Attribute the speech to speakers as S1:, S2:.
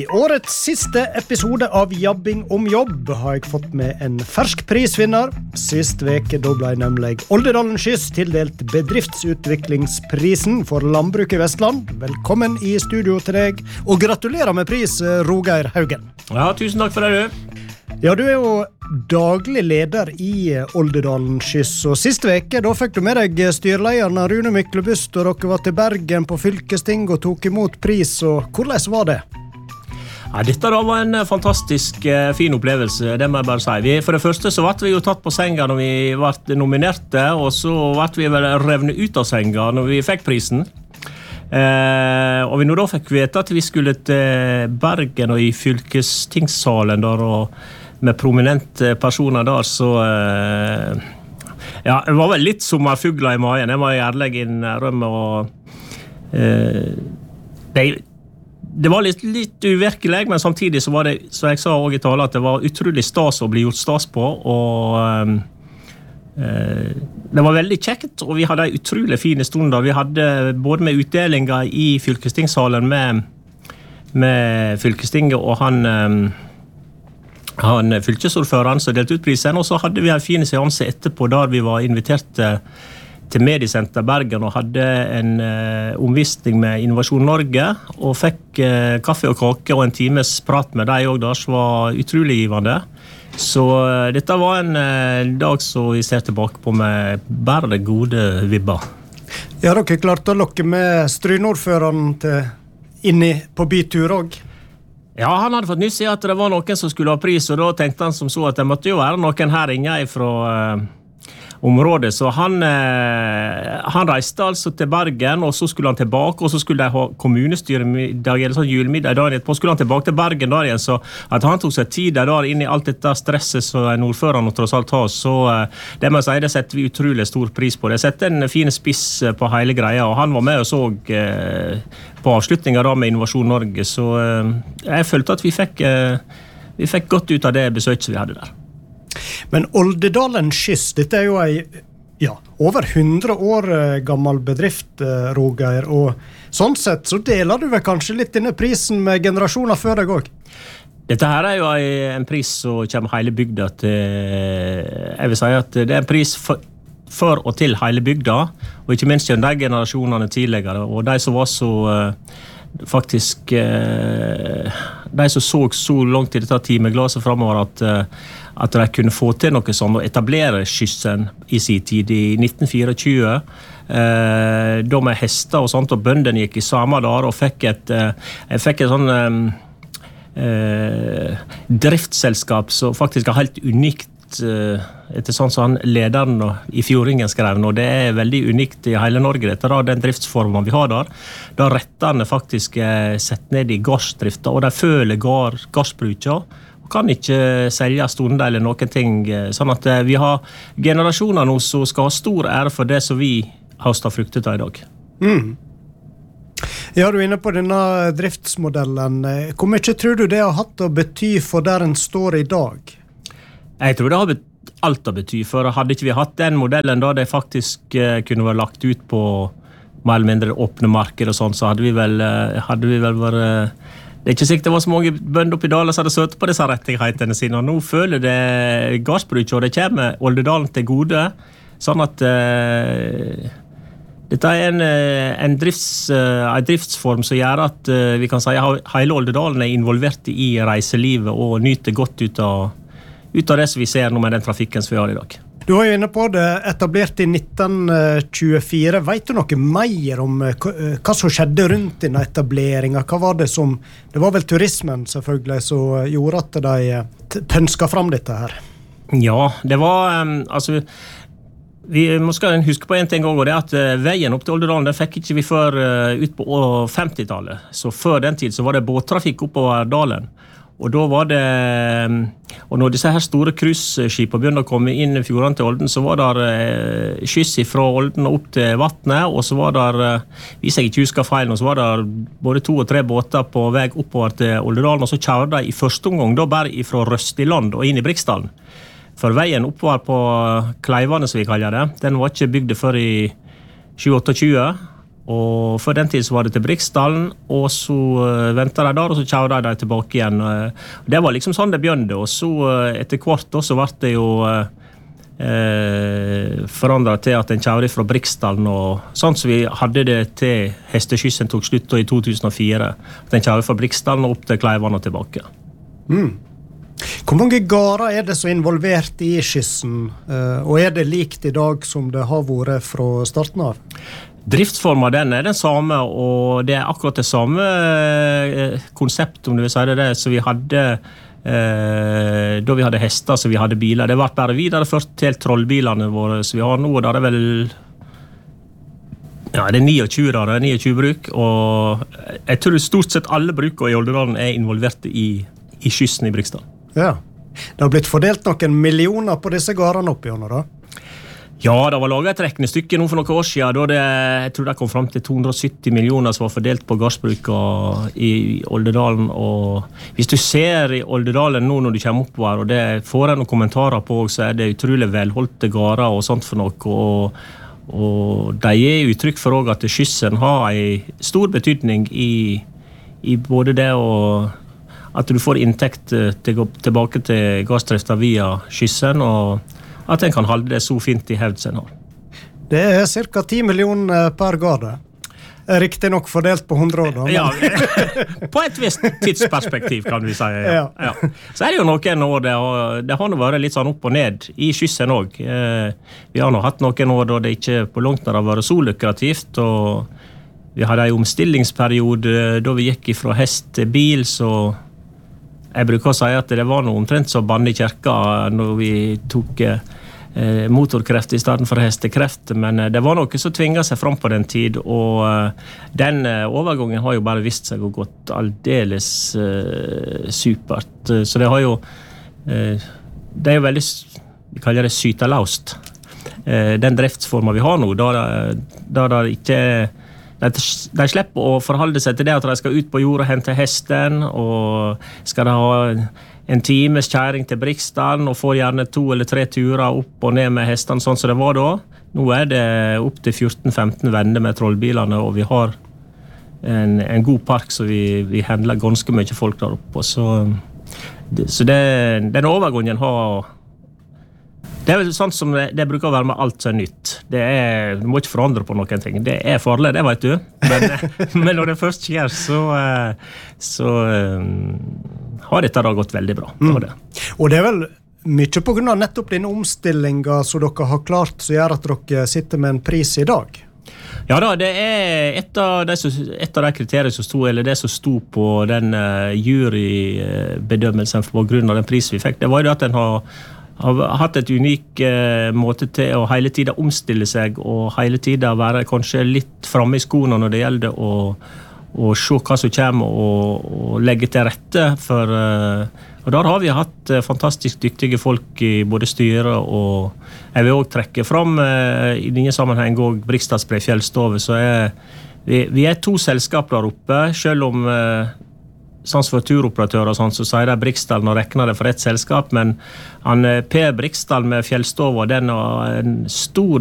S1: I årets siste episode av Jabbing om jobb har jeg fått med en fersk prisvinner. Sist veke da ble nemlig Oldedalen Skyss tildelt bedriftsutviklingsprisen for landbruk I Vestland. Velkommen I studio til deg, og gratulerer med pris, Rogeir Haugen.
S2: Ja, tusen takk for det, du.
S1: Ja, du jo daglig leder I Oldedalen Skyss, og sist veke da fikk du med deg styrleieren Rune Myklebust, og dere var til Bergen på fylkesting og tok imot pris, og hvordan var det?
S2: Ja, dette da var en fantastisk fin opplevelse, det må jeg bare si. For det første så ble vi jo tatt på senga når vi ble nominerte, og så ble vi vel revnet ut av senga når vi fikk prisen. Og vi nå da fikk vite at vi skulle til Bergen og I fylkestingssalen der, og med prominente personer der, så ja, det var vel litt sommerfugler I magen, det må jeg ærlig innrømme, og det var litt uvirkelig, men samtidig så var det, så jeg sa også I tale, at det var utrolig stas å bli gjort stas på, og det var veldig kjekt, og vi hadde en utrolig fin stund da. Vi hadde både med utdelinger I fylkestingssalen med fylkestinget, og han fylkesordføreren som delte ut prisen, og så hadde vi en fin seanse etterpå der vi var invitert til Mediesenter Bergen og hadde en omvisning med Innovasjon Norge, og fikk kaffe og kake og en times prat med deg også der, som var utrolig givende. Så dette var en dag som vi ser tilbake på med bare gode vibber.
S1: Ja, dere klarte å lokke med Strynordføreren inn på bytur også.
S2: Ja, han hadde fått nyss I at det var noen som skulle ha pris, og da tenkte han som så at det måtte jo være noen her inne fra området, så han reiste altså til Bergen, og så skulle han tilbake, og så skulle de ha kommunestyremiddag, eller sånn julemiddag dagen etterpå, skulle han tilbake til Bergen der igjen, så at han tok seg tid der inn I alt dette stresset som en ordfører og tross alt har, så det må jeg si, det setter vi utrolig stor pris på. Det setter en fin spiss på hele greia, og han var med og så på avslutningen da med Innovasjon Norge, så jeg følte at vi fikk godt ut av det besøket vi hadde der.
S1: Men Oldedalen Skyss, dette jo over 100 år gammel bedrift, Rogeir, og sånn sett så deler du vel kanskje litt denne prisen med generasjoner før deg også?
S2: Dette her jo en pris som kommer hele bygda til, jeg vil si at det en pris for og til hele bygda, og ikke minst de generasjonene tidligere, og de som var så faktisk de som så langt I dette timeglaset fremover at de kunne få til noe sånn og etablere skyssen I sin tid I 1924 da med hester og sånt, og bøndene gikk I samme der og fikk et sånn driftsselskap som faktisk helt unikt etter sånn som lederen I Fjordingen skrev, og det veldig unikt I hele Norge, dette da, den driftsformen vi har der rettene faktisk sett ned I gardsdrifta, og de føler gardsbruket, og kan ikke selge stunder eller noen ting, sånn at vi har generasjoner nå som skal ha stor ære for det som vi høster fruktet av I dag.
S1: Ja, du inne på denne driftsmodellen. Hvor mye tror du det har hatt å bety for der en står I dag?
S2: Jeg tror det har alt å bety, for hadde ikke vi hatt den modellen da det faktisk kunne være lagt ut på mer eller mindre åpne marked og sånn, så hadde vi vel vært... Det ikke sikkert det var så mange bønder oppe I Dalen som hadde søtt på disse rettighetene sine, og nå føler det gardsbruket, og det kommer Oldedalen til gode, sånn at dette en driftsform som gjør at vi kan si at hele Oldedalen involvert I reiselivet og nyter godt ut av det som vi ser nå med den trafikken som vi har I dag.
S1: Du var jo inne på det, etablert I 1924. Vet du noe mer om hva som skjedde rundt denne etableringen? Hva var det som... Det var vel turismen selvfølgelig som gjorde at de pønsket fram dette her? Ja,
S2: det var... altså, vi skal huske på en ting også, og det at veien opp til Oldedalen, den fikk ikke vi før ut på 50-tallet. Så før den tid så var det båttrafikk oppover dalen. Og da var det, og når disse her store kryssskipene begynte å komme inn I fjordene til Olden, så var der skyss fra Olden opp til vattnet, og så var der, hvis jeg ikke husker feil, så var der både 2 og 3 båter på vei oppover til Oldedalen, og så kjørte de I første omgang da bare fra Røstiland og inn I Briksdalen. For veien oppover på Kleivane, som vi kaller det, den var ikke bygd før I 28, Og for den tid så var det til Briksdalen, og så ventet de der, og så kjørte de tilbake igjen. Det var liksom sånn det begynte, og så etter hvert da, så ble det jo forandret til at en kjørte fra Briksdalen, og sånn så vi hadde det til hesteskyssen tok slutt da, i 2004. At en kjørte fra Briksdalen og opp til Kleivan og tilbake.
S1: Hvor mange gårder er det så involvert i skyssen, og er det likt i dag som det har vært fra starten av?
S2: Driftsformen den er den samme, og det er akkurat det samme konsept, om du vil si det, så vi hadde da vi hadde hester, så vi hadde biler. Det var bare videreført til trollbilene våre, så vi har nå, da det vel ja, det 29 bruk, og jeg tror stort sett alle brukene i Oldedalen er involvert i skyssen i Briksdal.
S1: Ja, det har blitt fordelt noen millioner på disse gårdene opp igjen, da?
S2: Ja, det var laget et regnestykke nå for noen år siden, da jeg tror det kom frem til 270 millioner som var fordelt på gårdsbrukene i Oldedalen, og hvis du ser i Oldedalen nå når du kommer oppover, og det får jeg noen kommentarer på, så er det utrolig velholdte gårder og sånt for noe, og de gir uttrykk for også at skyssen har en stor betydning i både det og at du får inntekt tilbake til gårdsdriften via skyssen, og at en kan holde det så fint i hevd sen har.
S1: Det er cirka 10 millioner per gård. Riktig nok fordelt på 100 år, da.
S2: Ja, på et visst tidsperspektiv, kan vi si. Ja. Så er det jo noen år, det har nå vært litt sånn opp og ned i skyssen også. Vi har nå hatt noen år da det ikke på langt nær har vært så lukrativt, og vi hadde en omstillingsperiode da vi gikk fra hest til bil, så jeg bruker å si at det var noe omtrent så banne i kirka når vi tok motorkreft i stedet for hestekreft, men det var noe som tvinget seg fram på den tid, og den overgangen har jo bare vist seg å gått aldeles supert. Så det har jo det er jo veldig, vi kaller det sytalaust, den driftsformen vi har nå, da det ikke de slipper å forholde seg til det at de skal ut på jord og hente hesten, og skal de ha en times kjæring til Briksdalen, og får gjerne 2 eller 3 turer opp og ned med hestene, sånn som det var da. Nå er det opp til 14-15 vender med trollbilene, og vi har en god park, så vi handler ganske mye folk der oppe. Så den overgangen har... Det er vel sånn som det bruker å være med alt som er nytt. Du må ikke forandre på noen ting. Det er farlig, det vet du. Men når det først skjer, så har dette da gått veldig bra.
S1: Og det er vel mye på grunn av nettopp denne omstillingen som dere har klart, som gjør at dere sitter med en pris i dag?
S2: Ja da, det er et av de kriterier som stod, eller det som stod på den jurybedømmelsen på grunn av den prisen vi fikk. Det var jo at den har hatt et unik måte til å hele tiden omstille seg, og hele tiden være kanskje litt fremme i skoene når det gjelder å se hva som kommer, og legge til rette for... Og der har vi hatt fantastisk dyktige folk i både styret, og jeg vil også trekke fram i denne sammenheng også Briksdalsbre Fjellstove, så vi er 2 selskap der oppe, selv om sånn for turoperatører og sånn, så sier de Briksdalen og rekner det for et selskap, men Per Briksdal med Fjellstova, den er en stor